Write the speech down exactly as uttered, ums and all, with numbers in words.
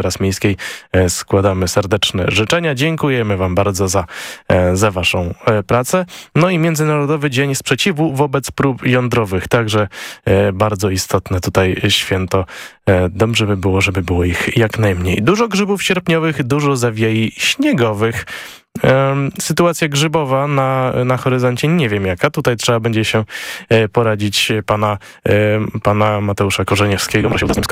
Miejskiej składamy serdeczne życzenia. Dziękujemy wam bardzo za, za waszą pracę. No i Międzynarodowy Dzień Sprzeciwu wobec prób jądrowych. Także bardzo istotne tutaj święto. Dobrze by było, żeby było ich jak najmniej. Dużo grzybów sierpniowych, dużo zawiei śniegowych. Sytuacja grzybowa na, na horyzoncie nie wiem jaka. Tutaj trzeba będzie się poradzić pana, pana Mateusza Korzeniewskiego.